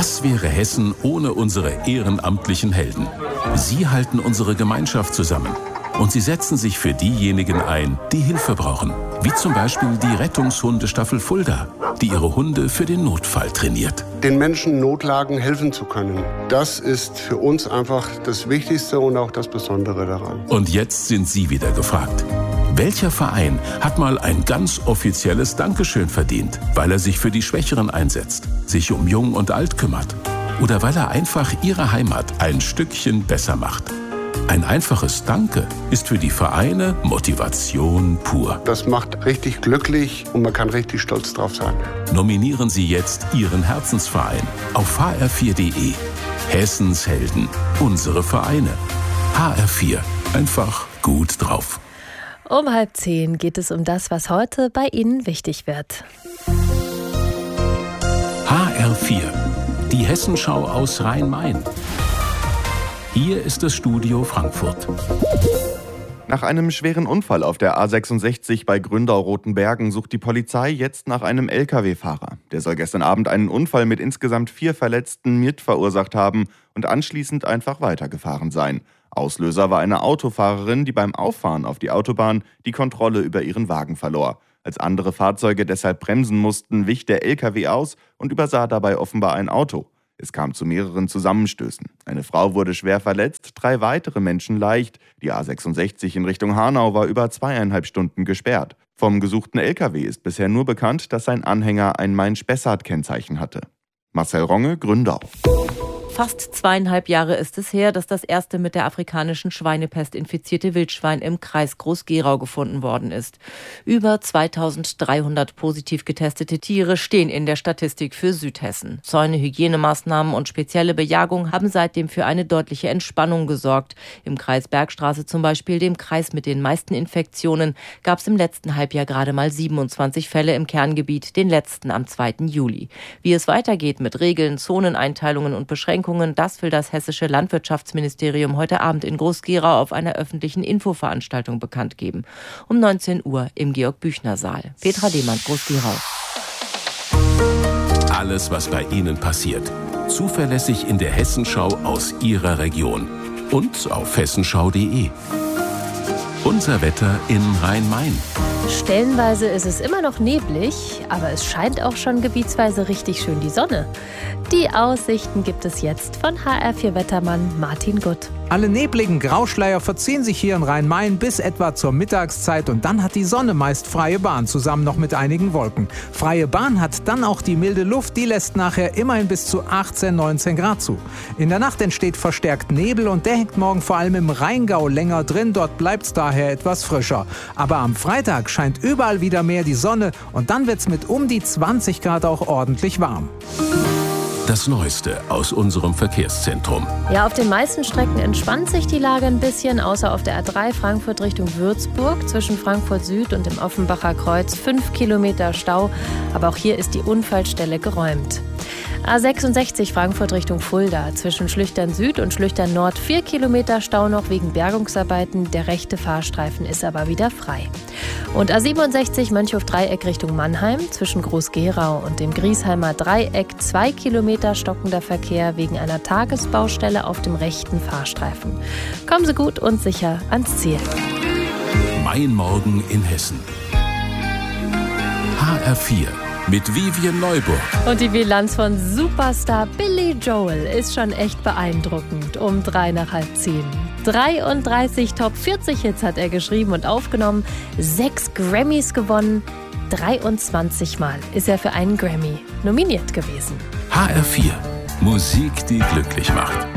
Was wäre Hessen ohne unsere ehrenamtlichen Helden? Sie halten unsere Gemeinschaft zusammen. Und sie setzen sich für diejenigen ein, die Hilfe brauchen. Wie zum Beispiel die Rettungshundestaffel Fulda, die ihre Hunde für den Notfall trainiert. Den Menschen in Notlagen helfen zu können, das ist für uns einfach das Wichtigste und auch das Besondere daran. Und jetzt sind Sie wieder gefragt. Welcher Verein hat mal ein ganz offizielles Dankeschön verdient, weil er sich für die Schwächeren einsetzt, sich um Jung und Alt kümmert oder weil er einfach ihre Heimat ein Stückchen besser macht? Ein einfaches Danke ist für die Vereine Motivation pur. Das macht richtig glücklich und man kann richtig stolz drauf sein. Nominieren Sie jetzt Ihren Herzensverein auf hr4.de. Hessens Helden, unsere Vereine. HR4, einfach gut drauf. Um 9:30 geht es um das, was heute bei Ihnen wichtig wird. HR4, die Hessenschau aus Rhein-Main. Hier ist das Studio Frankfurt. Nach einem schweren Unfall auf der A66 bei Gründau-Rotenbergen sucht die Polizei jetzt nach einem Lkw-Fahrer. Der soll gestern Abend einen Unfall mit insgesamt 4 Verletzten mitverursacht haben und anschließend einfach weitergefahren sein. Auslöser war eine Autofahrerin, die beim Auffahren auf die Autobahn die Kontrolle über ihren Wagen verlor. Als andere Fahrzeuge deshalb bremsen mussten, wich der Lkw aus und übersah dabei offenbar ein Auto. Es kam zu mehreren Zusammenstößen. Eine Frau wurde schwer verletzt, 3 weitere Menschen leicht. Die A66 in Richtung Hanau war über 2,5 Stunden gesperrt. Vom gesuchten Lkw ist bisher nur bekannt, dass sein Anhänger ein Main-Spessart-Kennzeichen hatte. Marcel Ronge, Gründau. Fast 2,5 Jahre ist es her, dass das erste mit der afrikanischen Schweinepest infizierte Wildschwein im Kreis Groß-Gerau gefunden worden ist. Über 2300 positiv getestete Tiere stehen in der Statistik für Südhessen. Zäune, Hygienemaßnahmen und spezielle Bejagung haben seitdem für eine deutliche Entspannung gesorgt. Im Kreis Bergstraße zum Beispiel, dem Kreis mit den meisten Infektionen, gab es im letzten Halbjahr gerade mal 27 Fälle im Kerngebiet, den letzten am 2. Juli. Wie es weitergeht mit Regeln, Zoneneinteilungen und Beschränkungen, das will das hessische Landwirtschaftsministerium heute Abend in Groß-Gerau auf einer öffentlichen Infoveranstaltung bekannt geben. Um 19 Uhr im Georg-Büchner-Saal. Petra Lehmann, Groß-Gerau. Alles, was bei Ihnen passiert, zuverlässig in der Hessenschau aus Ihrer Region und auf hessenschau.de. Unser Wetter in Rhein-Main. Stellenweise ist es immer noch neblig, aber es scheint auch schon gebietsweise richtig schön die Sonne. Die Aussichten gibt es jetzt von HR4-Wettermann Martin Gutt. Alle nebligen Grauschleier verziehen sich hier in Rhein-Main bis etwa zur Mittagszeit und dann hat die Sonne meist freie Bahn, zusammen noch mit einigen Wolken. Freie Bahn hat dann auch die milde Luft, die lässt nachher immerhin bis zu 18, 19 Grad zu. In der Nacht entsteht verstärkt Nebel und der hängt morgen vor allem im Rheingau länger drin, dort bleibt es daher etwas frischer. Aber am Freitag scheint überall wieder mehr die Sonne und dann wird es mit um die 20 Grad auch ordentlich warm. Das Neueste aus unserem Verkehrszentrum. Ja, auf den meisten Strecken entspannt sich die Lage ein bisschen, außer auf der A3 Frankfurt Richtung Würzburg. Zwischen Frankfurt Süd und dem Offenbacher Kreuz 5 Kilometer Stau. Aber auch hier ist die Unfallstelle geräumt. A66 Frankfurt Richtung Fulda. Zwischen Schlüchtern Süd und Schlüchtern Nord 4 Kilometer Stau noch wegen Bergungsarbeiten. Der rechte Fahrstreifen ist aber wieder frei. Und A67 Mönchhof-Dreieck Richtung Mannheim. Zwischen Groß-Gerau und dem Griesheimer Dreieck 2 Kilometer stockender Verkehr wegen einer Tagesbaustelle auf dem rechten Fahrstreifen. Kommen Sie gut und sicher ans Ziel. Mein Morgen in Hessen. HR4. Mit Vivian Neuburg. Und die Bilanz von Superstar Billy Joel ist schon echt beeindruckend. Um 9:55. 33 Top-40-Hits hat er geschrieben und aufgenommen, 6 Grammys gewonnen, 23 Mal ist er für einen Grammy nominiert gewesen. HR4. Musik, die glücklich macht.